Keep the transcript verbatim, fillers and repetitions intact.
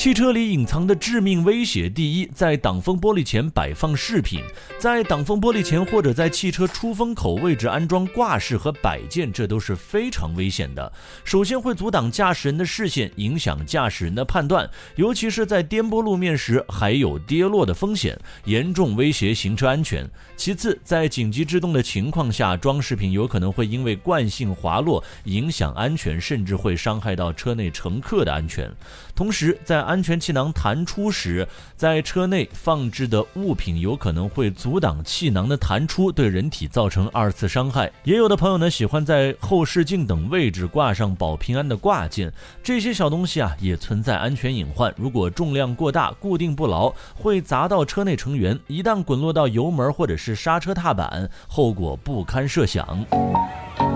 汽车里隐藏的致命威胁：第一，在挡风玻璃前摆放饰品，在挡风玻璃前或者在汽车出风口位置安装挂饰和摆件，这都是非常危险的。首先会阻挡驾驶人的视线，影响驾驶人的判断，尤其是在颠簸路面时，还有跌落的风险，严重威胁行车安全。其次，在紧急制动的情况下，装饰品有可能会因为惯性滑落，影响安全，甚至会伤害到车内乘客的安全。同时，在安全气囊弹出时，在车内放置的物品有可能会阻挡气囊的弹出，对人体造成二次伤害。也有的朋友呢，喜欢在后视镜等位置挂上保平安的挂件，这些小东西啊，也存在安全隐患。如果重量过大，固定不牢，会砸到车内成员，一旦滚落到油门或者是刹车踏板，后果不堪设想。